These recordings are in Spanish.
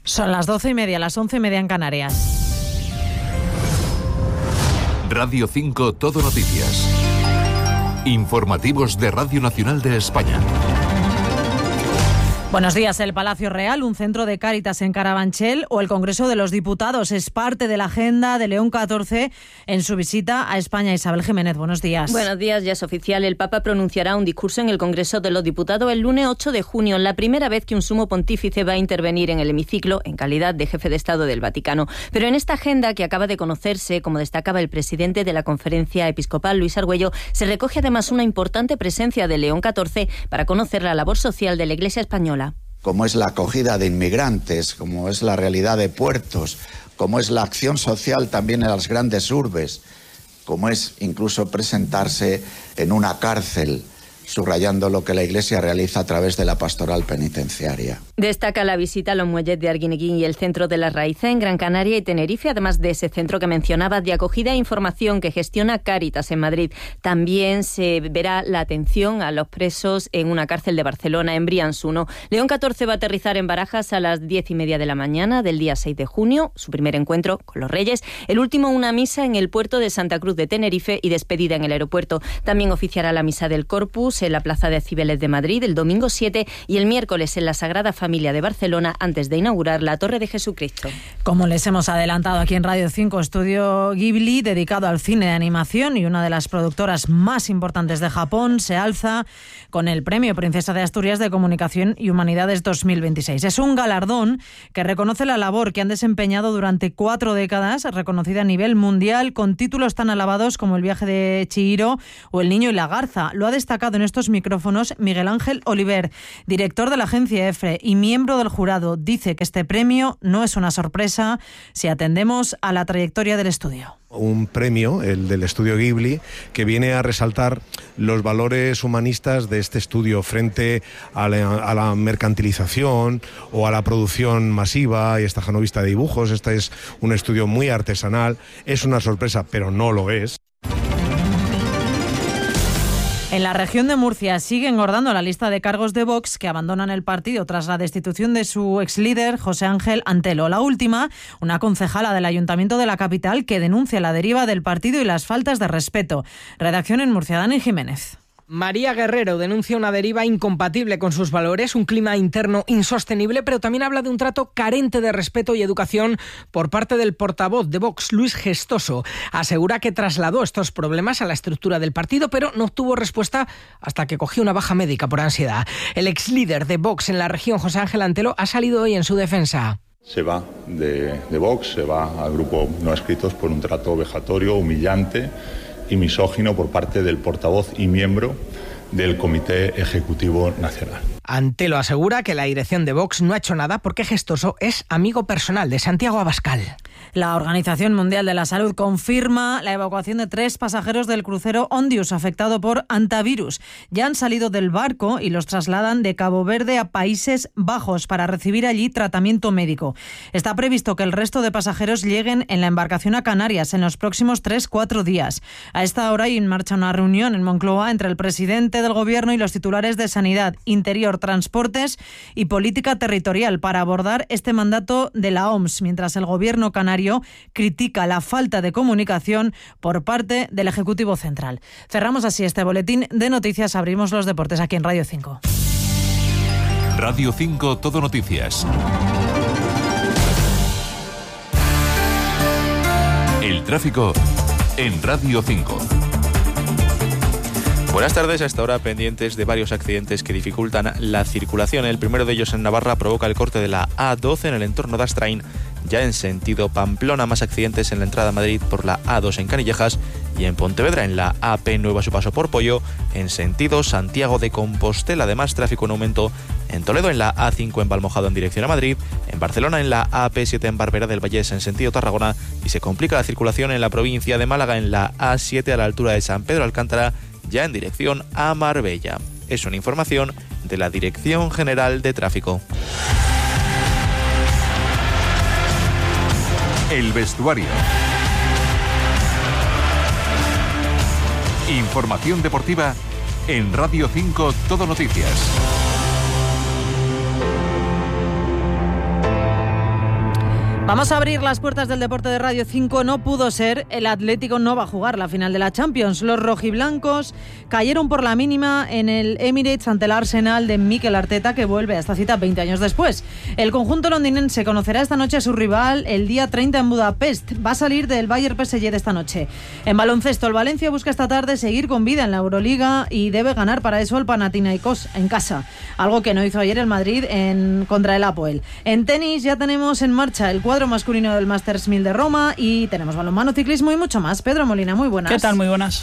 Son las 12:30, las 11:30 en Canarias. Radio 5 Todo Noticias. Informativos de Radio Nacional de España. Buenos días. El Palacio Real, un centro de Cáritas en Carabanchel o el Congreso de los Diputados es parte de la agenda de León XIV en su visita a España. Isabel Jiménez, buenos días. Buenos días, ya es oficial. El Papa pronunciará un discurso en el Congreso de los Diputados el lunes 8 de junio, la primera vez que un sumo pontífice va a intervenir en el hemiciclo en calidad de jefe de Estado del Vaticano. Pero en esta agenda que acaba de conocerse, como destacaba el presidente de la Conferencia Episcopal, Luis Argüello, se recoge además una importante presencia de León XIV para conocer la labor social de la Iglesia española. Como es la acogida de inmigrantes, como es la realidad de puertos, como es la acción social también en las grandes urbes, como es incluso presentarse en una cárcel, subrayando lo que la Iglesia realiza a través de la pastoral penitenciaria. Destaca la visita a los muelles de Arguineguín y el Centro de las Raíces en Gran Canaria y Tenerife, además de ese centro que mencionaba de acogida e información que gestiona Cáritas en Madrid. También se verá la atención a los presos en una cárcel de Barcelona, en Brians 1. León XIV va a aterrizar en Barajas a las 10:30 de la mañana del día 6 de junio, su primer encuentro con los Reyes. El último, una misa en el puerto de Santa Cruz de Tenerife y despedida en el aeropuerto. También oficiará la misa del Corpus en la Plaza de Cibeles de Madrid el domingo 7 y el miércoles en la Sagrada Familia de Barcelona antes de inaugurar la Torre de Jesucristo. Como les hemos adelantado aquí en Radio 5, Estudio Ghibli, dedicado al cine de animación y una de las productoras más importantes de Japón, se alza con el Premio Princesa de Asturias de Comunicación y Humanidades 2026. Es un galardón que reconoce la labor que han desempeñado durante 4 décadas, reconocida a nivel mundial, con títulos tan alabados como El viaje de Chihiro o El niño y la garza. Lo ha destacado en estos micrófonos Miguel Ángel Oliver, director de la agencia EFRE y miembro del jurado. Dice que este premio no es una sorpresa si atendemos a la trayectoria del estudio. Un premio, el del Estudio Ghibli, que viene a resaltar los valores humanistas de este estudio frente a la mercantilización o a la producción masiva y estajanovista de dibujos. Este es un estudio muy artesanal. Es una sorpresa, pero no lo es. En la región de Murcia sigue engordando la lista de cargos de Vox que abandonan el partido tras la destitución de su exlíder José Ángel Antelo. La última, una concejala del Ayuntamiento de la capital que denuncia la deriva del partido y las faltas de respeto. Redacción en Murcia, Dani Jiménez. María Guerrero denuncia una deriva incompatible con sus valores, un clima interno insostenible, pero también habla de un trato carente de respeto y educación por parte del portavoz de Vox, Luis Gestoso. Asegura que trasladó estos problemas a la estructura del partido, pero no obtuvo respuesta hasta que cogió una baja médica por ansiedad. El exlíder de Vox en la región, José Ángel Antelo, ha salido hoy en su defensa. Se va de Vox, se va al grupo No Escritos por un trato vejatorio, humillante y misógino por parte del portavoz y miembro del Comité Ejecutivo Nacional. Antelo asegura que la dirección de Vox no ha hecho nada porque Gestoso es amigo personal de Santiago Abascal. La Organización Mundial de la Salud confirma la evacuación de 3 pasajeros del crucero Ondius afectado por hantavirus. Ya han salido del barco y los trasladan de Cabo Verde a Países Bajos para recibir allí tratamiento médico. Está previsto que el resto de pasajeros lleguen en la embarcación a Canarias en los próximos 3-4 días. A esta hora hay en marcha una reunión en Moncloa entre el presidente del Gobierno y los titulares de Sanidad, Interior, Transportes y Política Territorial para abordar este mandato de la OMS, mientras el Gobierno canario critica la falta de comunicación por parte del Ejecutivo Central. Cerramos así este boletín de noticias. Abrimos los deportes aquí en Radio 5. Radio 5 Todo Noticias. El tráfico en Radio 5. Buenas tardes. Hasta ahora pendientes de varios accidentes que dificultan la circulación. El primero de ellos en Navarra provoca el corte de la A12 en el entorno de Astrain, ya en sentido Pamplona. Más accidentes en la entrada a Madrid por la A2 en Canillejas y en Pontevedra en la AP Nueva su paso por Pollo en sentido Santiago de Compostela. Además, tráfico en aumento en Toledo en la A5 en Valmojado en dirección a Madrid, en Barcelona en la AP7 en Barberá del Vallés en sentido Tarragona y se complica la circulación en la provincia de Málaga en la A7 a la altura de San Pedro Alcántara ya en dirección a Marbella. Es una información de la Dirección General de Tráfico. El vestuario. Información deportiva en Radio 5 Todo Noticias. Vamos a abrir las puertas del deporte de Radio 5. No pudo ser, el Atlético no va a jugar la final de la Champions. Los rojiblancos cayeron por la mínima en el Emirates ante el Arsenal de Mikel Arteta, que vuelve a esta cita 20 años después. El conjunto londinense conocerá esta noche a su rival el día 30 en Budapest. Va a salir del Bayern PSG de esta noche. En baloncesto, el Valencia busca esta tarde seguir con vida en la Euroliga y debe ganar para eso el Panathinaikos en casa, algo que no hizo ayer el Madrid contra el Apoel. En tenis ya tenemos en marcha el cuadro masculino del Masters 1000 de Roma y tenemos balonmano, ciclismo y mucho más. Pedro Molina, muy buenas. ¿Qué tal? Muy buenas.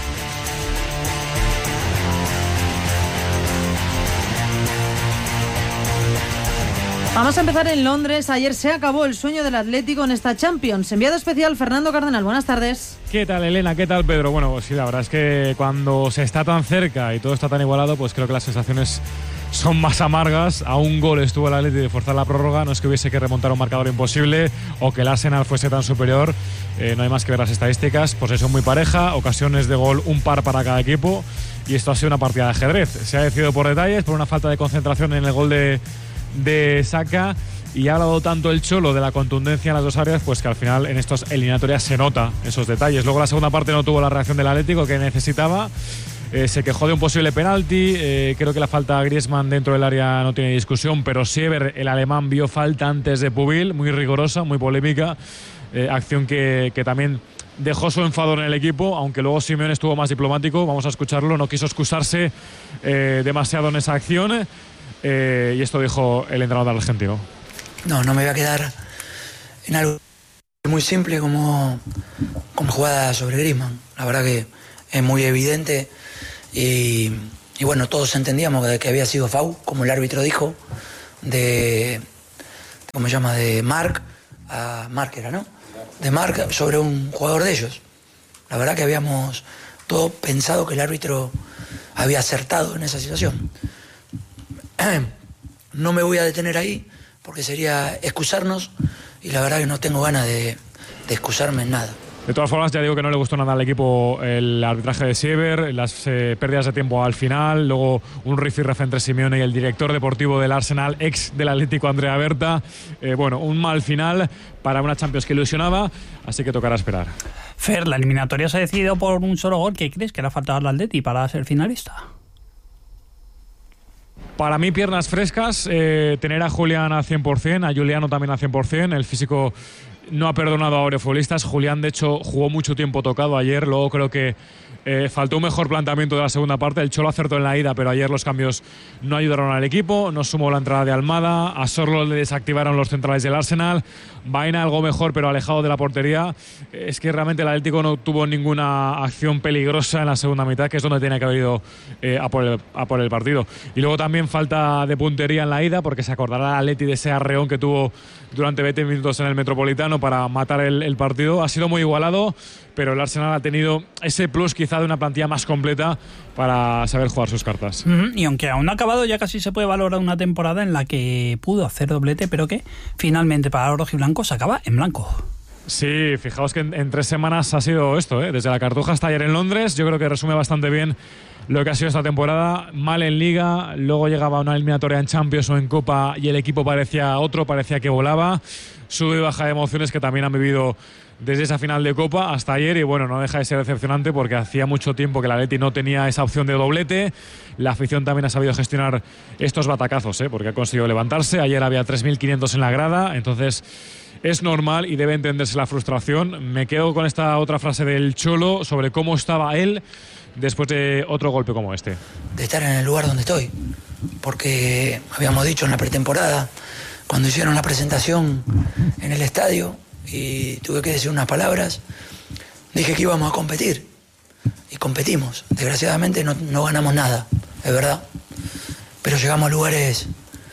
Vamos a empezar en Londres. Ayer se acabó el sueño del Atlético en esta Champions. Enviado especial Fernando Cardenal, buenas tardes. ¿Qué tal, Elena? ¿Qué tal, Pedro? Bueno, pues sí, la verdad es que cuando se está tan cerca y todo está tan igualado, pues creo que las sensaciones son más amargas. A un gol estuvo el Atlético de forzar la prórroga. No es que hubiese que remontar un marcador imposible o que el Arsenal fuese tan superior. No hay más que ver las estadísticas. Posesión muy pareja, ocasiones de gol un par para cada equipo. Y esto ha sido una partida de ajedrez. Se ha decidido por detalles, por una falta de concentración en el gol de Saka, y ha hablado tanto el Cholo de la contundencia en las dos áreas, pues que al final en estas eliminatorias se nota esos detalles. Luego la segunda parte no tuvo la reacción del Atlético que necesitaba. Se quejó de un posible penalti. Creo que la falta a Griezmann dentro del área no tiene discusión, pero Siever, el alemán, vio falta antes de Pubil, muy rigurosa, muy polémica, acción que también dejó su enfado en el equipo, aunque luego Simeone estuvo más diplomático. Vamos a escucharlo, no quiso excusarse demasiado en esa acción. Y esto dijo el entrenador argentino. No me voy a quedar en algo muy simple como jugada sobre Griezmann. La verdad que es muy evidente y bueno, todos entendíamos que había sido foul, como el árbitro dijo, de Marc a Marc era, ¿no? De Marc sobre un jugador de ellos. La verdad que habíamos todos pensado que el árbitro había acertado en esa situación. No me voy a detener ahí porque sería excusarnos y la verdad que no tengo ganas de excusarme en nada. De todas formas, ya digo que no le gustó nada al equipo el arbitraje de Siever, las pérdidas de tiempo al final, luego un rifirrafe entre Simeone y el director deportivo del Arsenal, ex del Atlético, Andrea Berta. Bueno, un mal final para una Champions que ilusionaba, así que tocará esperar. Fer, la eliminatoria se ha decidido por un solo gol. ¿Qué crees que le ha faltado al Atleti para ser finalista? Para mí, piernas frescas, tener a Julián al 100%, a Juliano también al 100%. El físico no ha perdonado a varios futbolistas. Julián, de hecho, jugó mucho tiempo tocado ayer. Luego creo que faltó un mejor planteamiento de la segunda parte. El Cholo acertó en la ida, pero ayer los cambios no ayudaron al equipo. No sumó la entrada de Almada. A Sorlo le desactivaron los centrales del Arsenal. Vaina algo mejor, pero alejado de la portería. Es que realmente el Atlético no tuvo ninguna acción peligrosa en la segunda mitad, que es donde tenía que haber ido a por el partido. Y luego también falta de puntería en la ida, porque se acordará el Atleti de ese arreón que tuvo durante 20 minutos en el Metropolitano para matar el partido. Ha sido muy igualado, pero el Arsenal ha tenido ese plus quizá de una plantilla más completa para saber jugar sus cartas. Y aunque aún no ha acabado, ya casi se puede valorar una temporada en la que pudo hacer doblete, pero que finalmente para los rojiblancos acaba en blanco. Sí, fijaos que en 3 semanas ha sido esto, desde la Cartuja hasta ayer en Londres. Yo creo que resume bastante bien lo que ha sido esta temporada. Mal en Liga, luego llegaba una eliminatoria en Champions o en Copa y el equipo parecía que volaba. Sube y baja de emociones que también han vivido desde esa final de Copa hasta ayer, y bueno, no deja de ser decepcionante porque hacía mucho tiempo que el Atleti no tenía esa opción de doblete. La afición también ha sabido gestionar estos batacazos, porque ha conseguido levantarse. Ayer había 3.500 en la grada, entonces es normal y debe entenderse la frustración. Me quedo con esta otra frase del Cholo sobre cómo estaba él después de otro golpe como este. De estar en el lugar donde estoy, porque habíamos dicho en la pretemporada, cuando hicieron la presentación en el estadio y tuve que decir unas palabras, dije que íbamos a competir y competimos. Desgraciadamente no ganamos nada, es verdad, pero llegamos a lugares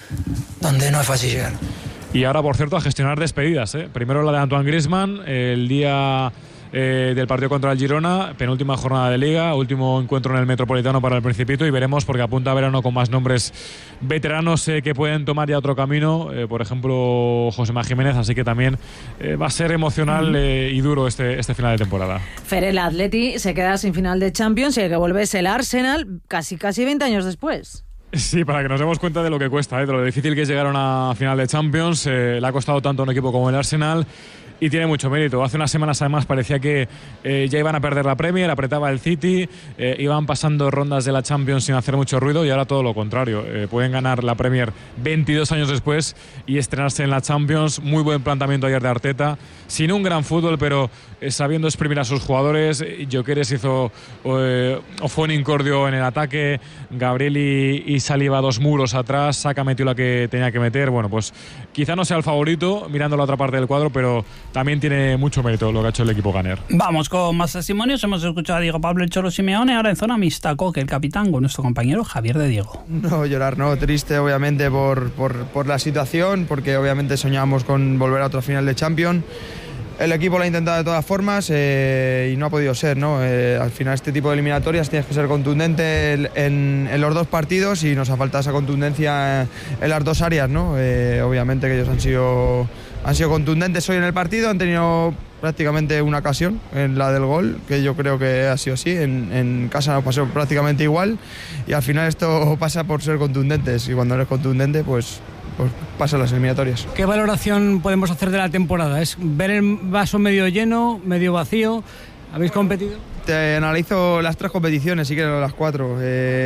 donde no es fácil llegar. Y ahora, por cierto, a gestionar despedidas. Primero la de Antoine Griezmann, el día del partido contra el Girona, penúltima jornada de Liga, último encuentro en el Metropolitano para el Principito, y veremos, porque apunta a verano con más nombres veteranos que pueden tomar ya otro camino, por ejemplo Joséma Jiménez, así que también va a ser emocional y duro este final de temporada. Fer, el Atleti se queda sin final de Champions y el que vuelve es el Arsenal casi 20 años después. Sí, para que nos demos cuenta de lo que cuesta, de lo difícil que es llegar a una final de Champions. Le ha costado tanto a un equipo como el Arsenal y tiene mucho mérito. Hace unas semanas además parecía que ya iban a perder la Premier, apretaba el City, iban pasando rondas de la Champions sin hacer mucho ruido y ahora todo lo contrario. Pueden ganar la Premier 22 años después y estrenarse en la Champions. Muy buen planteamiento ayer de Arteta, sin un gran fútbol, pero sabiendo exprimir a sus jugadores. Gyökeres hizo o fue un incordio en el ataque, Gabriel y Saliba 2 muros atrás, Saka metió la que tenía que meter. Bueno, pues quizá no sea el favorito mirando la otra parte del cuadro, pero también tiene mucho mérito lo que ha hecho el equipo ganer. Vamos con más testimonios. Hemos escuchado a Diego Pablo El Cholo Simeone, ahora en zona mixta, Coque, el capitán, con nuestro compañero Javier de Diego. No llorar, no, triste obviamente por la situación, porque obviamente soñábamos con volver a otra final de Champions. El equipo lo ha intentado de todas formas y no ha podido ser, ¿no? Al final este tipo de eliminatorias tienes que ser contundente en los 2 partidos y nos ha faltado esa contundencia en las 2 áreas, ¿no? Obviamente que ellos han sido contundentes hoy en el partido, han tenido prácticamente una ocasión en la del gol, que yo creo que ha sido así. En casa nos pasó prácticamente igual y al final esto pasa por ser contundentes y cuando eres contundente pues pasan las eliminatorias. ¿Qué valoración podemos hacer de la temporada? ¿Es ver el vaso medio lleno, medio vacío? ¿Habéis competido? Te analizo las 3 competiciones, sí que las 4.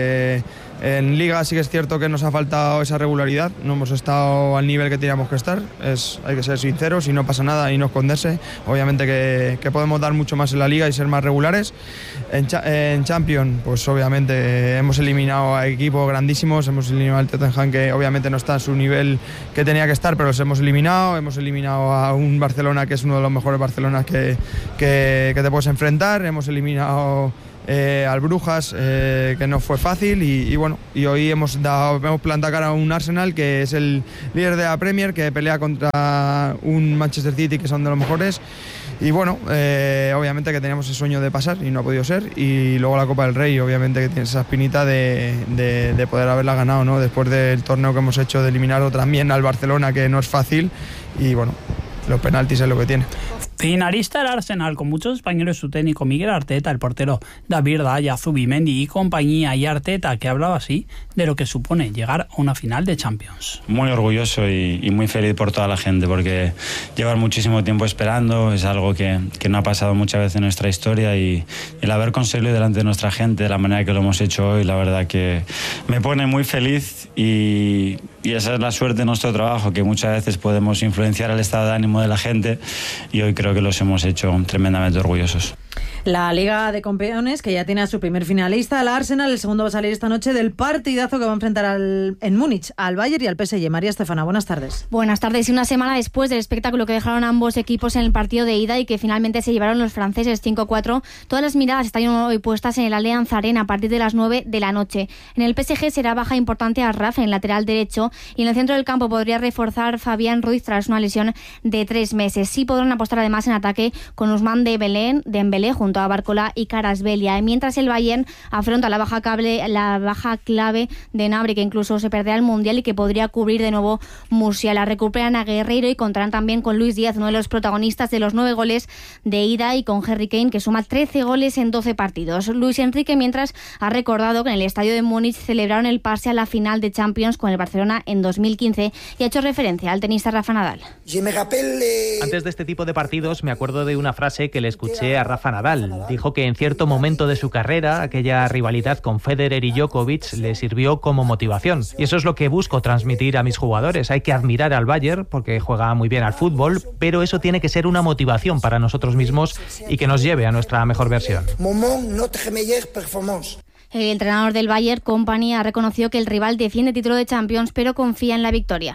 En Liga sí que es cierto que nos ha faltado esa regularidad, no hemos estado al nivel que teníamos que estar, hay que ser sinceros y no pasa nada y no esconderse. Obviamente que podemos dar mucho más en la Liga y ser más regulares. En Champions, pues obviamente hemos eliminado a equipos grandísimos, hemos eliminado al Tottenham, que obviamente no está en su nivel que tenía que estar, pero los hemos eliminado a un Barcelona que es uno de los mejores Barcelonas que te puedes enfrentar, hemos eliminado al Brujas, que no fue fácil y bueno, y hoy hemos plantado cara a un Arsenal que es el líder de la Premier, que pelea contra un Manchester City que son de los mejores y bueno, obviamente que teníamos el sueño de pasar y no ha podido ser, y luego la Copa del Rey, obviamente que tiene esa espinita de poder haberla ganado, ¿no? Después del torneo que hemos hecho de eliminar también al Barcelona, que no es fácil, y bueno, los penaltis es lo que tiene. Finalista el Arsenal, con muchos españoles, su técnico Miguel Arteta, el portero David Raya, Zubimendi y compañía, y Arteta, que hablaba así de lo que supone llegar a una final de Champions. Muy orgulloso y muy feliz por toda la gente, porque llevar muchísimo tiempo esperando es algo que no ha pasado muchas veces en nuestra historia, y el haber conseguido delante de nuestra gente de la manera que lo hemos hecho hoy, la verdad que me pone muy feliz, y esa es la suerte de nuestro trabajo, que muchas veces podemos influenciar el estado de ánimo de la gente, y hoy creo que los hemos hecho tremendamente orgullosos. La Liga de Campeones, que ya tiene a su primer finalista, el Arsenal. El segundo va a salir esta noche del partidazo que va a enfrentar en Múnich al Bayern y al PSG. María Estefana, buenas tardes. Buenas tardes. Y una semana después del espectáculo que dejaron ambos equipos en el partido de ida y que finalmente se llevaron los franceses 5-4, todas las miradas están hoy puestas en el Allianz Arena a partir de las 9 de la noche. En el PSG será baja importante a Rafa en lateral derecho, y en el centro del campo podría reforzar Fabián Ruiz tras una lesión de 3 meses. Sí podrán apostar además en ataque con Ousmane Dembélé junto a Barcola y Kvaratskhelia, mientras el Bayern afronta la baja clave de Gnabry, que incluso se perderá el Mundial y que podría cubrir de nuevo Musiala. Recuperan a Guerreiro y contarán también con Luis Díaz, uno de los protagonistas de los 9 goles de ida, y con Harry Kane, que suma 13 goles en 12 partidos. Luis Enrique, mientras, ha recordado que en el estadio de Múnich celebraron el pase a la final de Champions con el Barcelona en 2015 y ha hecho referencia al tenista Rafa Nadal. Antes de este tipo de partidos me acuerdo de una frase que le escuché a Rafa Nadal. Dijo que en cierto momento de su carrera aquella rivalidad con Federer y Djokovic le sirvió como motivación. Y eso es lo que busco transmitir a mis jugadores. Hay que admirar al Bayern porque juega muy bien al fútbol, pero eso tiene que ser una motivación para nosotros mismos y que nos lleve a nuestra mejor versión. El entrenador del Bayern, Kompany, ha reconocido que el rival defiende título de Champions, pero confía en la victoria.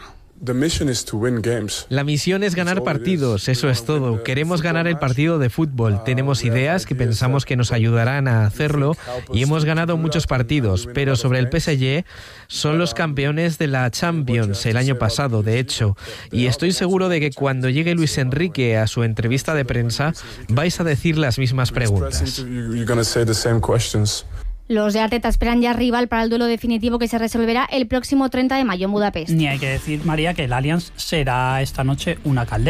La misión es ganar partidos, eso es todo. Queremos ganar el partido de fútbol. Tenemos ideas que pensamos que nos ayudarán a hacerlo y hemos ganado muchos partidos, pero sobre el PSG son los campeones de la Champions el año pasado, de hecho. Y estoy seguro de que cuando llegue Luis Enrique a su entrevista de prensa vais a decir las mismas preguntas. Los de Arteta esperan ya rival para el duelo definitivo que se resolverá el próximo 30 de mayo en Budapest. Ni hay que decir, María, que el Allianz será esta noche una caldera.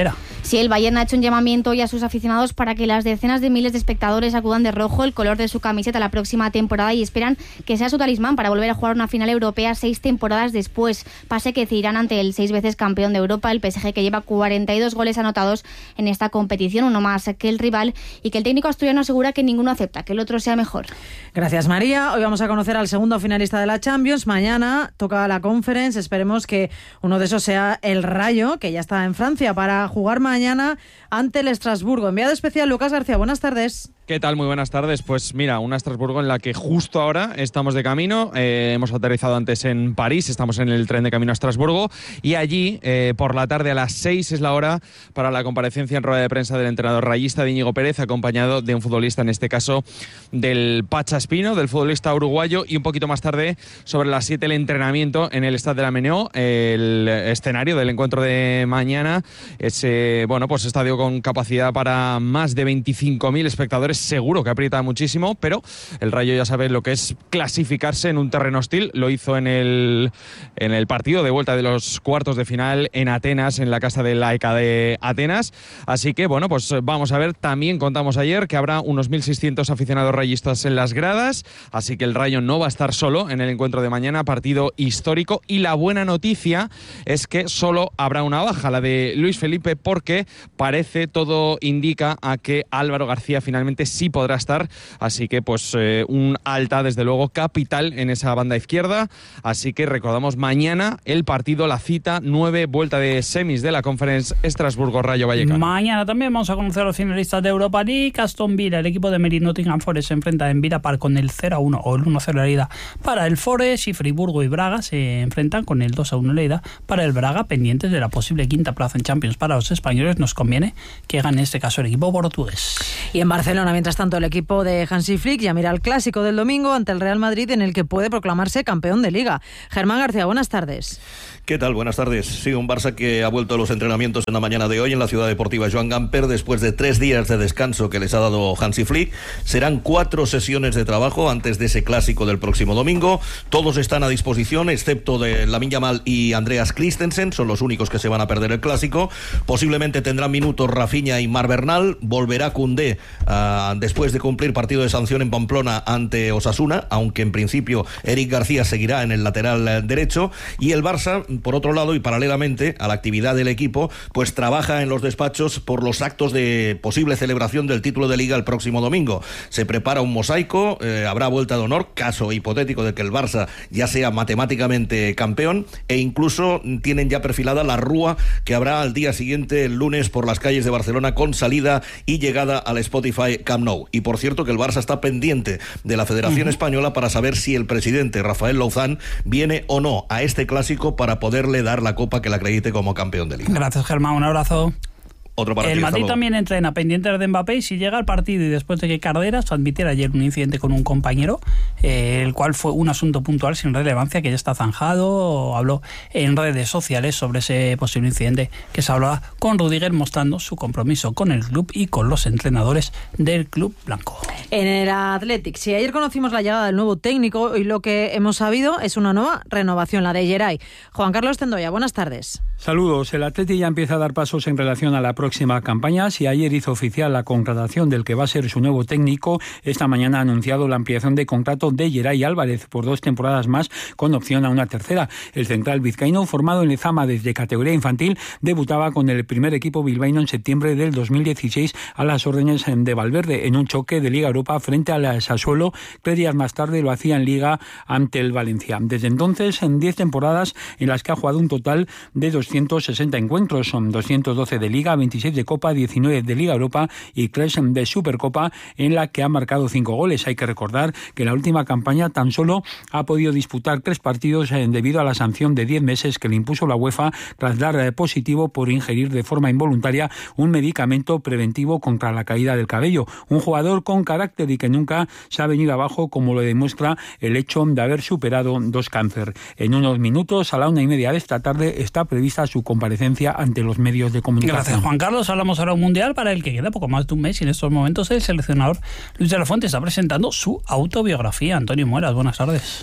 Sí, el Bayern ha hecho un llamamiento hoy a sus aficionados para que las decenas de miles de espectadores acudan de rojo, el color de su camiseta, la próxima temporada, y esperan que sea su talismán para volver a jugar una final europea 6 temporadas después. Pase que decidirán ante el 6 veces campeón de Europa, el PSG, que lleva 42 goles anotados en esta competición, uno más que el rival, y que el técnico asturiano asegura que ninguno acepta que el otro sea mejor. Gracias, María. Hoy vamos a conocer al segundo finalista de la Champions. Mañana toca la Conference. Esperemos que uno de esos sea el Rayo, que ya está en Francia para jugar mañana ante el Estrasburgo. Enviado especial Lucas García, buenas tardes. ¿Qué tal? Muy buenas tardes. Pues mira, una Estrasburgo en la que justo ahora estamos de camino. Hemos aterrizado antes en París, estamos en el tren de camino a Estrasburgo, y allí por la tarde a las 6 es la hora para la comparecencia en rueda de prensa del entrenador rayista de Íñigo Pérez, acompañado de un futbolista, en este caso del Pacha Espino, del futbolista uruguayo, y un poquito más tarde, sobre las 7, el entrenamiento en el Stade de la Meneó, el escenario del encuentro de mañana. Es pues estadio con capacidad para más de 25.000 espectadores. Seguro que aprieta muchísimo, pero el Rayo ya sabe lo que es clasificarse en un terreno hostil. Lo hizo en el partido de vuelta de los cuartos de final en Atenas, en la casa de la ECA de Atenas. Así que pues vamos a ver. También contamos ayer que habrá unos 1.600 aficionados rayistas en las gradas, así que el Rayo no va a estar solo en el encuentro de mañana, partido histórico. Y la buena noticia es que solo habrá una baja, la de Luis Felipe, porque parece, todo indica a que Álvaro García finalmente sí podrá estar, así que un alta, desde luego, capital en esa banda izquierda. Así que recordamos, mañana el partido, la cita 9, vuelta de semis de la Conference, Estrasburgo-Rayo Vallecano. Mañana también vamos a conocer a los finalistas de Europa League. Aston Villa, el equipo de Meri Nottingham Forest, se enfrenta en Villa Park con el 0-1 o el 1-0 la ida para el Forest, y Friburgo y Braga se enfrentan con el 2-1 la ida para el Braga, pendientes de la posible quinta plaza en Champions para los españoles. Nos conviene que gane en este caso el equipo portugués. Y en Barcelona, mientras tanto, el equipo de Hansi Flick ya mira el clásico del domingo ante el Real Madrid, en el que puede proclamarse campeón de Liga. Germán García, buenas tardes. ¿Qué tal? Buenas tardes. Sí, un Barça que ha vuelto a los entrenamientos en la mañana de hoy en la ciudad deportiva Joan Gamper después de 3 días de descanso que les ha dado Hansi Flick. Serán 4 sesiones de trabajo antes de ese clásico del próximo domingo. Todos están a disposición, excepto de Lamine Yamal y Andreas Christensen, son los únicos que se van a perder el clásico. Posiblemente tendrán minutos Rafinha y Marc Bernal. Volverá Koundé después de cumplir partido de sanción en Pamplona ante Osasuna, aunque en principio Eric García seguirá en el lateral derecho. Y el Barça, por otro lado, y paralelamente a la actividad del equipo, pues trabaja en los despachos por los actos de posible celebración del título de Liga el próximo domingo. Se prepara un mosaico, habrá vuelta de honor, caso hipotético de que el Barça ya sea matemáticamente campeón, e incluso tienen ya perfilada la rúa que habrá al día siguiente, el lunes, por las calles de Barcelona, con salida y llegada al Spotify Camp Nou. Y por cierto, que el Barça está pendiente de la Federación Española para saber si el presidente Rafael Louzán viene o no a este clásico para poderle dar la copa que le acredite como campeón de Liga. Gracias, Germán, un abrazo. Otro para el Madrid también entrena pendientes de Mbappé, y si llega al partido y después de que Carderas admitiera ayer un incidente con un compañero, el cual fue un asunto puntual sin relevancia, que ya está zanjado, habló en redes sociales sobre ese posible incidente que se hablaba con Rudiger, mostrando su compromiso con el club y con los entrenadores del club blanco. En el Athletic, si ayer conocimos la llegada del nuevo técnico, y lo que hemos sabido es una nueva renovación, la de Geray. Juan Carlos Tendoya, buenas tardes. Saludos. El Athletic ya empieza a dar pasos en relación a la próxima campaña. Si ayer hizo oficial la contratación del que va a ser su nuevo técnico, esta mañana ha anunciado la ampliación de contrato de Geray Álvarez por 2 temporadas más, con opción a una tercera. El central vizcaíno, formado en Lezama desde categoría infantil, debutaba con el primer equipo bilbaíno en septiembre del 2016 a las órdenes de Valverde, en un choque de Liga Europa frente al Sassuolo. 3 días más tarde lo hacía en Liga ante el Valencia. Desde entonces, en 10 temporadas en las que ha jugado un total de 260 encuentros, son 212 de Liga, 26 de Copa, 19 de Liga Europa y 3 de Supercopa, en la que ha marcado 5 goles. Hay que recordar que en la última campaña tan solo ha podido disputar 3 partidos debido a la sanción de 10 meses que le impuso la UEFA tras dar positivo por ingerir de forma involuntaria un medicamento preventivo contra la caída del cabello. Un jugador con carácter y que nunca se ha venido abajo, como lo demuestra el hecho de haber superado 2 cáncer. En unos minutos, a la 1:30 de esta tarde, está prevista su comparecencia ante los medios de comunicación. Gracias, Juan Carlos. Hablamos ahora de un mundial para el que queda poco más de un mes, y en estos momentos el seleccionador Luis de la Fuente está presentando su autobiografía. Antonio Muelas, buenas tardes.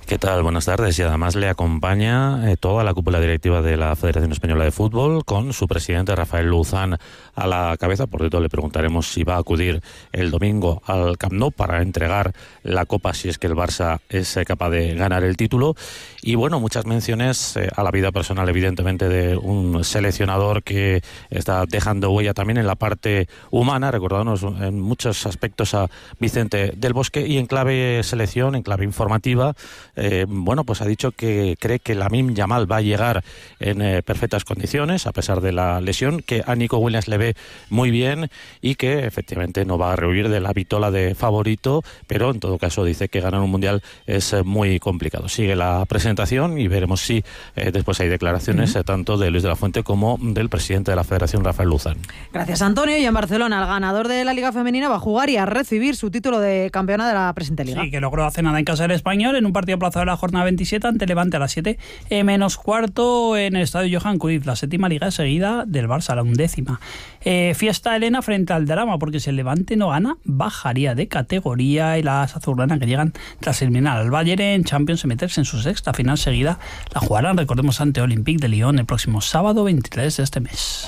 ¿Qué tal? Buenas tardes. Y además le acompaña toda la cúpula directiva de la Federación Española de Fútbol, con su presidente Rafael Luzán a la cabeza. Por cierto, le preguntaremos si va a acudir el domingo al Camp Nou para entregar la Copa, si es que el Barça es capaz de ganar el título. Y bueno, muchas menciones a la vida personal, evidentemente, de un seleccionador que está dejando huella también en la parte humana, recordándonos en muchos aspectos a Vicente del Bosque. Y en clave selección, en clave informativa, bueno, pues ha dicho que cree que Lamine Yamal va a llegar en perfectas condiciones, a pesar de la lesión, que a Nico Williams le ve muy bien y que efectivamente no va a rehuir de la vitola de favorito, pero en todo caso dice que ganar un mundial es muy complicado. Sigue la presentación y veremos si después hay declaraciones tanto de Luis de la Fuente como del presidente de la Federación, Rafael Luzán. Gracias, Antonio. Y en Barcelona, el ganador de la Liga Femenina va a jugar y a recibir su título de campeona de la presente Liga. Sí, que logró hace nada en casa del Español en un partido aplazado de la jornada 27 ante Levante a las 7 menos cuarto en el estadio Johan Cruyff, la 7ª liga seguida del Barça, la 11ª. Fiesta Elena frente al drama, porque si el Levante no gana, bajaría de categoría, y las azulgranas, que llegan tras eliminar al Bayern en Champions y meterse en su sexta final seguida, la jugarán, recordemos, ante Olympique de Lyon el próximo sábado 23 de este mes.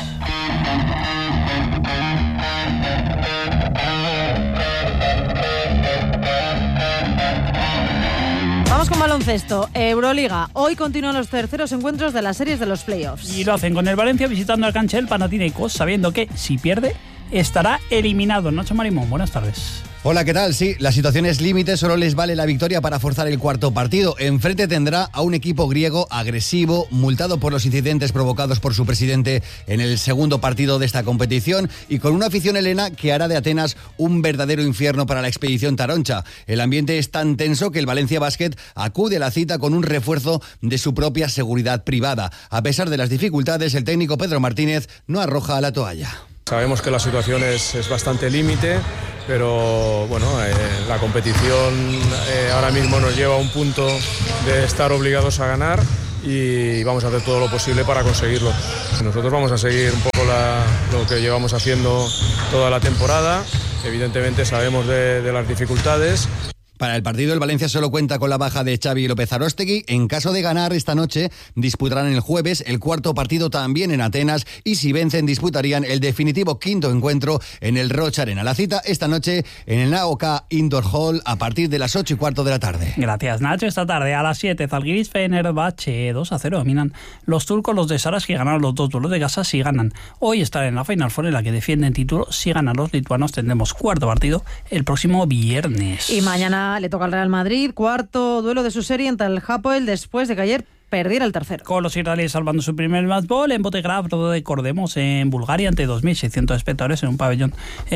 Vamos con baloncesto. Euroliga. Hoy continúan los terceros encuentros de las series de los playoffs. Y lo hacen con el Valencia visitando al cancha del Panathinaikos, sabiendo que si pierde estará eliminado. Nacho Marimón, buenas tardes. Hola, ¿qué tal? Sí, la situación es límite, solo les vale la victoria para forzar el cuarto partido. Enfrente tendrá a un equipo griego agresivo, multado por los incidentes provocados por su presidente en el segundo partido de esta competición, y con una afición helena que hará de Atenas un verdadero infierno para la expedición taroncha. El ambiente es tan tenso que el Valencia Basket acude a la cita con un refuerzo de su propia seguridad privada. A pesar de las dificultades, el técnico Pedro Martínez no arroja la toalla. Sabemos que la situación es bastante límite, pero bueno, la competición ahora mismo nos lleva a un punto de estar obligados a ganar y vamos a hacer todo lo posible para conseguirlo. Nosotros vamos a seguir un poco lo que llevamos haciendo toda la temporada. Evidentemente sabemos de las dificultades. Para el partido, el Valencia solo cuenta con la baja de Xavi López Aróstegui. En caso de ganar esta noche, disputarán el jueves el cuarto partido también en Atenas, y si vencen disputarían el definitivo quinto encuentro en el Roch Arena. La cita esta noche en el AOK Indoor Hall a partir de las 8:15 de la tarde. Gracias, Nacho. Esta tarde a las 7, Zalgiris Fenerbahce 2-0 dominan los turcos. Los de Saras, que ganaron los dos duelos de casa, si ganan. Hoy estarán en la Final Four, en la que defienden título. Si ganan los lituanos, tendremos cuarto partido el próximo viernes. Y mañana le toca al Real Madrid, cuarto duelo de su serie ante el Hapoel, después de que ayer perdiera el tercero. Con los israelíes salvando su primer match ball en Botegrad, recordemos, en Bulgaria, ante 2.600 espectadores en un pabellón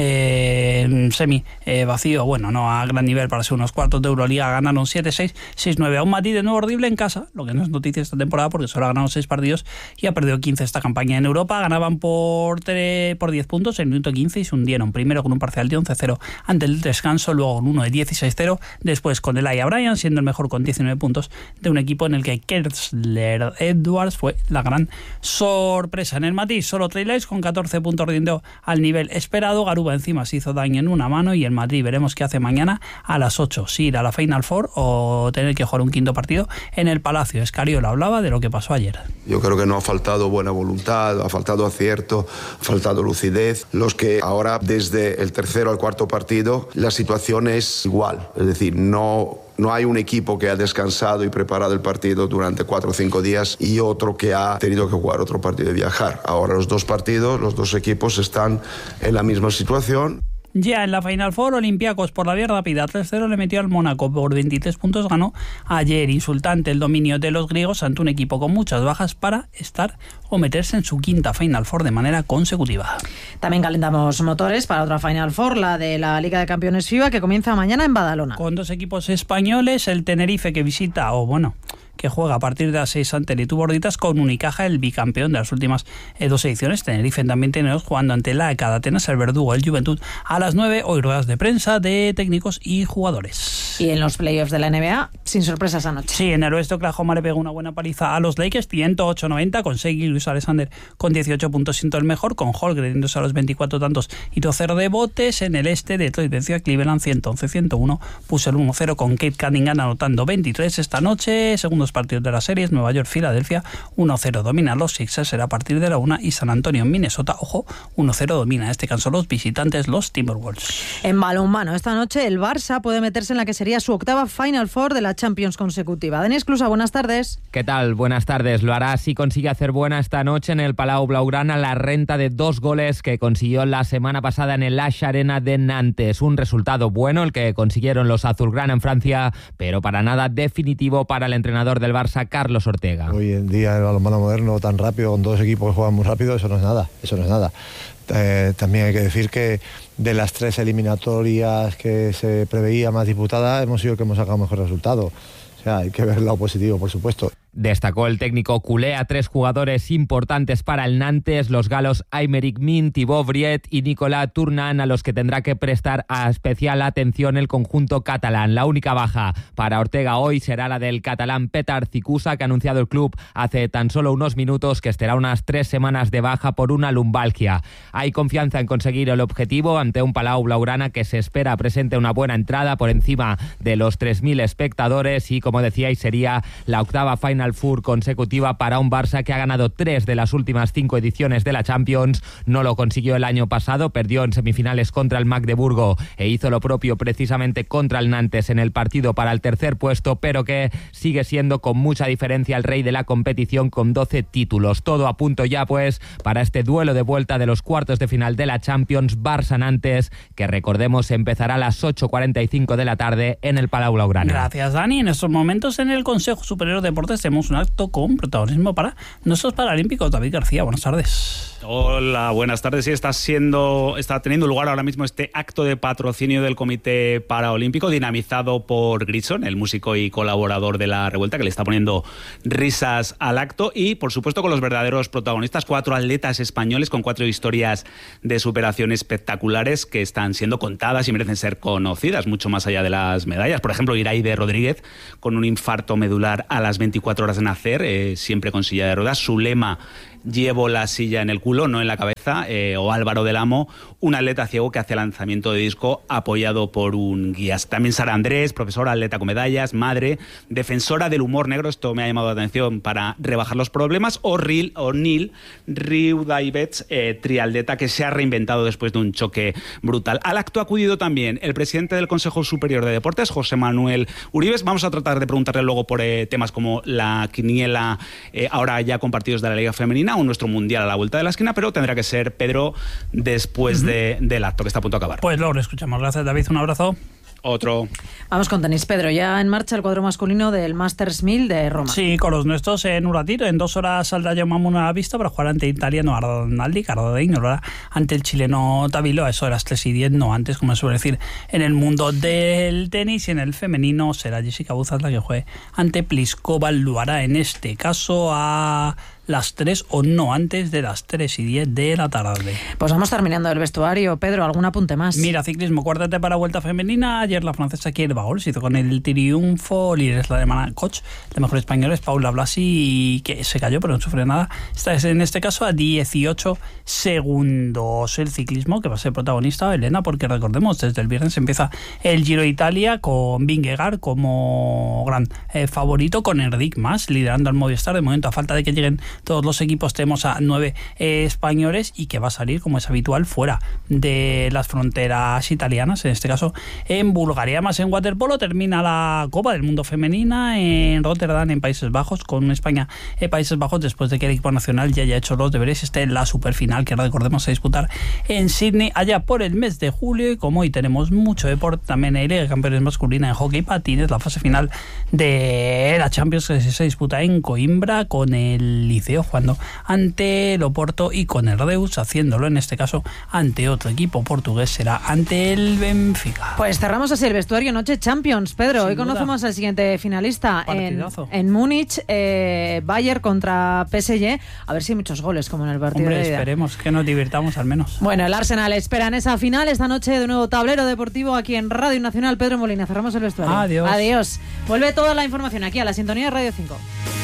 semi vacío. Bueno, no a gran nivel para ser unos cuartos de Euroliga. Ganaron 7-6, 6-9 a un Madrid de nuevo horrible en casa, lo que no es noticia esta temporada porque solo ha ganado 6 partidos y ha perdido 15 esta campaña. En Europa ganaban por 10 puntos en el minuto 15 y se hundieron. Primero con un parcial de 11-0 ante el descanso, luego con uno de 16-0, después con Elijah Bryan siendo el mejor con 19 puntos de un equipo en el que Kessler Edwards fue la gran sorpresa. En el Matiz, solo Trailers con 14 puntos rindió al nivel esperado. Garuba encima se hizo daño en una mano, y el Madrid veremos qué hace mañana a las 8, si ir a la Final Four o tener que jugar un quinto partido en el Palacio. Escariolo hablaba de lo que pasó ayer. Yo creo que no ha faltado buena voluntad, ha faltado acierto, ha faltado lucidez. Los que ahora, desde el tercero al cuarto partido, la situación es igual, es decir, no hay un equipo que ha descansado y preparado el partido durante 4 o 5 días y otro que ha tenido que jugar otro partido y viajar. Ahora los dos partidos, los dos equipos están en la misma situación. Ya en la Final Four, Olympiacos por la vía rápida 3-0 le metió al Mónaco por 23 puntos. Ganó ayer. Insultante el dominio de los griegos ante un equipo con muchas bajas para estar o meterse en su quinta Final Four de manera consecutiva. También calentamos motores para otra Final Four, la de la Liga de Campeones FIBA, que comienza mañana en Badalona. Con dos equipos españoles, el Tenerife que visita, que juega a partir de las 6 ante el Ituborditas, con Unicaja, el bicampeón de las últimas 2 ediciones. Tenerife también tiene jugando ante la ECA de Atenas, el Verdugo, el Juventud, a las 9. Hoy ruedas de prensa de técnicos y jugadores. Y en los playoffs de la NBA, sin sorpresas anoche. Sí, en el oeste Oklahoma le pegó una buena paliza a los Lakers, 108-90, con Shai Gilgeous Alexander con 18 puntos, siendo el mejor, con Holgren a los 24 tantos y 0 de botes. En el este, Detroit venció a Cleveland 111-101, puso el 1-0 con Kate Cunningham anotando 23 esta noche. Segundos partidos de las series, Nueva York, Filadelfia, 1-0 domina los Sixers, será a partir de la 1, y San Antonio, Minnesota, ojo, 1-0 domina este caso los visitantes, los Timberwolves. En balonmano, esta noche el Barça puede meterse en la que sería su octava Final Four de la Champions consecutiva. Denis Clusa, buenas tardes. ¿Qué tal? Buenas tardes. Lo hará si consigue hacer buena esta noche en el Palau Blaugrana la renta de 2 goles que consiguió la semana pasada en el Lash Arena de Nantes. Un resultado bueno el que consiguieron los azulgrana en Francia, pero para nada definitivo para el entrenador del Barça, Carlos Ortega. Hoy en día el balonmano moderno tan rápido, con 2 equipos que juegan muy rápido, eso no es nada. También hay que decir que de las 3 eliminatorias que se preveía más disputadas, hemos sido que hemos sacado mejor resultado. O sea, hay que ver el lado positivo, por supuesto. Destacó el técnico culé a 3 jugadores importantes para el Nantes, los galos Aymeric Min, Thibaut Vriet y Nicolas Tournan, a los que tendrá que prestar especial atención el conjunto catalán. La única baja para Ortega hoy será la del catalán Petar Cicusa, que ha anunciado el club hace tan solo unos minutos que estará unas 3 semanas de baja por una lumbalgia. Hay confianza en conseguir el objetivo ante un Palau Blaugrana que se espera presente una buena entrada por encima de los 3.000 espectadores y, como decíais, sería la octava Final Four consecutiva para un Barça que ha ganado 3 de las últimas 5 ediciones de la Champions. No lo consiguió el año pasado, perdió en semifinales contra el Magdeburgo e hizo lo propio precisamente contra el Nantes en el partido para el tercer puesto, pero que sigue siendo con mucha diferencia el rey de la competición con 12 títulos. Todo a punto ya pues para este duelo de vuelta de los cuartos de final de la Champions, Barça-Nantes, que recordemos empezará a las 8:45 de la tarde en el Palau Blaugrana. Gracias, Dani. En estos momentos en el Consejo Superior de Deportes tenemos un acto con protagonismo para nuestros paralímpicos. David García, buenas tardes. Hola, buenas tardes. Sí, está teniendo lugar ahora mismo este acto de patrocinio del Comité Paraolímpico, dinamizado por Grison, el músico y colaborador de La Revuelta, que le está poniendo risas al acto, y por supuesto con los verdaderos protagonistas, 4 atletas españoles con 4 historias de superación espectaculares que están siendo contadas y merecen ser conocidas, mucho más allá de las medallas. Por ejemplo, Iraide Rodríguez, con un infarto medular a las 24 horas de nacer, siempre con silla de ruedas. Su lema: llevo la silla en el culo, no en la cabeza. O Álvaro del Amo, un atleta ciego que hace lanzamiento de disco apoyado por un guía. También Sara Andrés, profesora, atleta con medallas, madre, defensora del humor negro, esto me ha llamado la atención, para rebajar los problemas. O Neil Riudaibets, triatleta que se ha reinventado después de un choque brutal. Al acto ha acudido también el presidente del Consejo Superior de Deportes, José Manuel Uribes. Vamos a tratar de preguntarle luego por temas como la quiniela, ahora ya con partidos de la Liga Femenina, o nuestro Mundial a la vuelta de la esquina, pero tendrá que ser Pedro después del acto, que está a punto de acabar. Pues luego lo escuchamos. Gracias, David. Un abrazo. Otro. Vamos con tenis, Pedro. Ya en marcha el cuadro masculino del Masters 1000 de Roma. Sí, con los nuestros en un ratito. En 2 horas saldrá Jaume a la pista para jugar ante el italiano Arnaldi, ante el chileno Tabilo. A eso de las 3:10, no antes, como se suele decir en el mundo del tenis. Y en el femenino será Jessica Buzas la que juegue ante Pliskova. Lo hará en este caso a las 3 o no antes de las 3:10 de la tarde. Pues vamos terminando el vestuario. Pedro, ¿algún apunte más? Mira, ciclismo, cuártate para vuelta femenina. Ayer la francesa Kier Baol se hizo con el triunfo. Líderes la alemana Koch, la mejor española es Paula Blasi, que se cayó pero no sufre nada. Esta es en este caso a 18 segundos. El ciclismo que va a ser protagonista, Elena, porque recordemos, desde el viernes empieza el Giro de Italia con Vingegaard como gran favorito, con Enric Mas liderando el Movistar. De momento, a falta de que lleguen todos los equipos, tenemos a 9 españoles, y que va a salir, como es habitual, fuera de las fronteras italianas, en este caso en Bulgaria. Más en waterpolo, termina la Copa del Mundo Femenina en Rotterdam, en Países Bajos, con España en Países Bajos, después de que el equipo nacional ya haya hecho los deberes. Esté en la superfinal, que recordemos a disputar en Sydney allá por el mes de julio. Y como hoy tenemos mucho deporte, también hay Liga de Campeones masculina en hockey patines, la fase final de la Champions, que se disputa en Coimbra con el Liceo decidió jugando ante el Oporto, y con el Reus haciéndolo en este caso ante otro equipo portugués, será ante el Benfica. Pues cerramos así el vestuario noche Champions, Pedro. Sin Hoy duda. conocemos al siguiente finalista en Múnich, Bayern contra PSG. A ver si hay muchos goles como en el partido Hombre, de ida. esperemos que nos divirtamos al menos. Bueno, el Arsenal espera en esa final esta noche, de nuevo tablero deportivo aquí en Radio Nacional. Pedro Molina, cerramos el vestuario. Adiós. Adiós. Vuelve toda la información aquí a la sintonía de Radio 5.